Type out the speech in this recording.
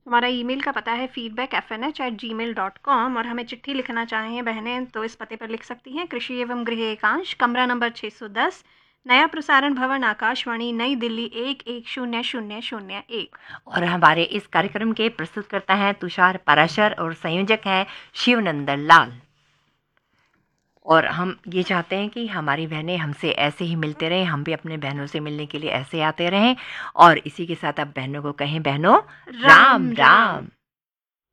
हमारा ईमेल का पता है feedback@gmail.com, और हमें चिट्ठी लिखना चाहें बहनें तो इस पते पर लिख सकती हैं। कृषि एवं गृह एकांश, कमरा नंबर 610, नया प्रसारण भवन, आकाशवाणी, नई दिल्ली 110001। और हमारे इस कार्यक्रम के प्रस्तुतकर्ता हैं तुषार पाराशर और संयोजक हैं शिवनंदन लाल। और हम ये चाहते हैं कि हमारी बहनें हमसे ऐसे ही मिलते रहें, हम भी अपने बहनों से मिलने के लिए ऐसे आते रहें। और इसी के साथ अब बहनों को कहें, बहनों राम राम राम। राम।